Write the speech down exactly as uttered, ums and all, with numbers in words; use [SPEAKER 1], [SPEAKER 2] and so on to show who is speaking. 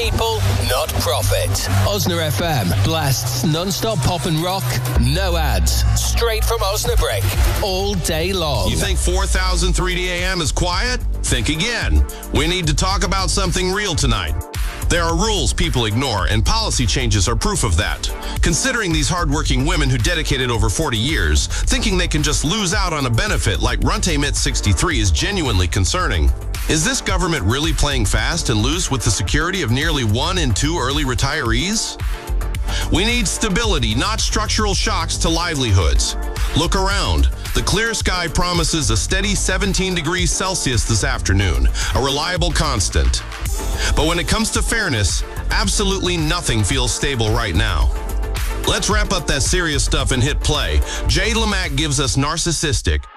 [SPEAKER 1] people, not profit. Osna F M blasts non-stop pop and rock, no ads, straight from Osnabrick, all day long.
[SPEAKER 2] You think four thousand three D A M is quiet? Think again. We need to talk about something real tonight. There are rules people ignore, and policy changes are proof of that. Considering these hardworking women who dedicated over forty years, thinking they can just lose out on a benefit like Runte Mit sixty-three is genuinely concerning. Is this government really playing fast and loose with the security of nearly one in two early retirees? We need stability, not structural shocks to livelihoods. Look around. The clear sky promises a steady seventeen degrees Celsius this afternoon, a reliable constant. But when it comes to fairness, absolutely nothing feels stable right now. Let's wrap up that serious stuff and hit play. Jay Lamack gives us Narcissistic,